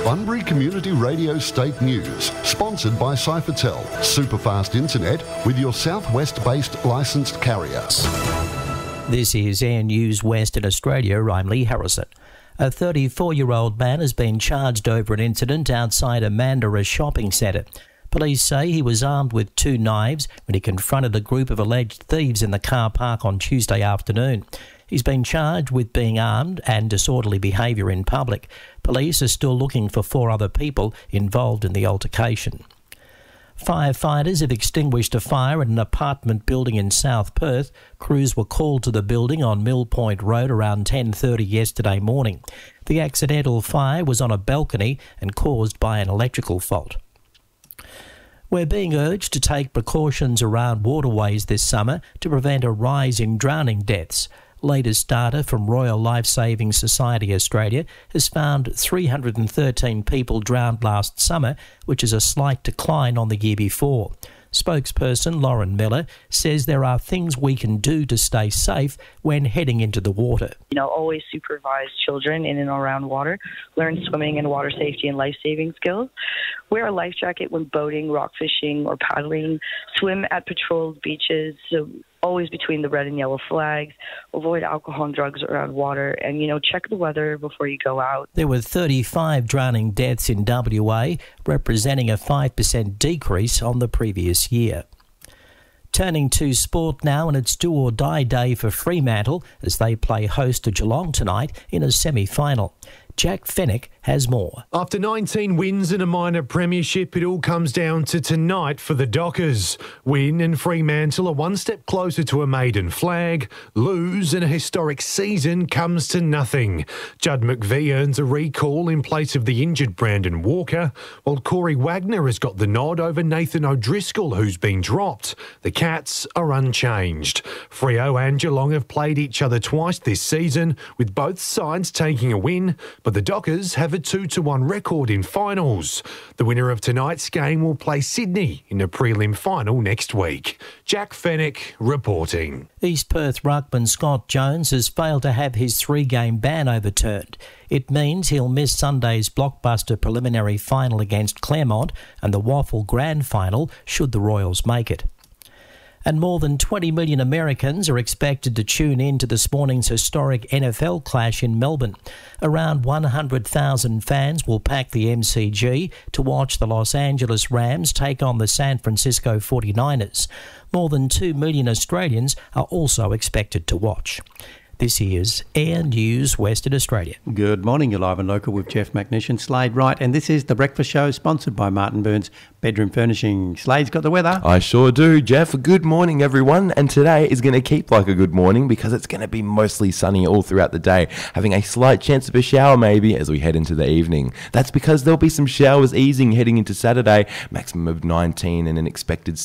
Bunbury Community Radio State News, sponsored by Cyfertel, superfast internet with your southwest-based licensed carrier. This is Air News Western Australia. I'm Lee Harrison. A 34-year-old man has been charged over an incident outside a Mandurah shopping centre. Police say he was armed with 2 knives when he confronted a group of alleged thieves in the car park on Tuesday afternoon. He's been charged with being armed and disorderly behaviour in public. Police are still looking for 4 other people involved in the altercation. Firefighters have extinguished a fire at an apartment building in South Perth. Crews were called to the building on Mill Point Road around 10:30 yesterday morning. The accidental fire was on a balcony and caused by an electrical fault. We're being urged to take precautions around waterways this summer to prevent a rise in drowning deaths. Latest data from Royal Lifesaving Society Australia has found 313 people drowned last summer, which is a slight decline on the year before. Spokesperson Lauren Miller says there are things we can do to stay safe when heading into the water. Always supervise children in and around water, learn swimming and water safety and life-saving skills, wear a life jacket when boating, rock fishing or paddling, swim at patrolled beaches, so always between the red and yellow flags, avoid alcohol and drugs around water, and, check the weather before you go out. There were 35 drowning deaths in WA, representing a 5% decrease on the previous year. Turning to sport now, and it's do or die day for Fremantle as they play host to Geelong tonight in a semi-final. Jack Fenwick has more. After 19 wins in a minor premiership, it all comes down to tonight for the Dockers. Win and Fremantle are one step closer to a maiden flag. Lose and a historic season comes to nothing. Judd McVie earns a recall in place of the injured Brandon Walker, while Corey Wagner has got the nod over Nathan O'Driscoll, who's been dropped. The Cats are unchanged. Freo and Geelong have played each other twice this season, with both sides taking a win, but the Dockers have a 2-1 record in finals. The winner of tonight's game will play Sydney in a prelim final next week. Jack Fenwick reporting. East Perth ruckman Scott Jones has failed to have his 3-game ban overturned. It means he'll miss Sunday's blockbuster preliminary final against Claremont and the Waffle Grand Final should the Royals make it. And more than 20 million Americans are expected to tune in to this morning's historic NFL clash in Melbourne. Around 100,000 fans will pack the MCG to watch the Los Angeles Rams take on the San Francisco 49ers. More than 2 million Australians are also expected to watch. This is Air News Western Australia. Good morning, you're live and local with Jeff McNish, Slade Wright, and this is The Breakfast Show, sponsored by Martin Burns Bedroom Furnishing. Slade's got the weather. I sure do, Jeff. Good morning, everyone. And today is going to keep like a good morning because it's going to be mostly sunny all throughout the day, having a slight chance of a shower maybe as we head into the evening. That's because there'll be some showers easing heading into Saturday, maximum of 19 and an expected